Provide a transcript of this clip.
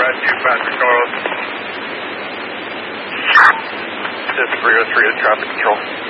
Patrick Carlos. This is 303 to traffic control.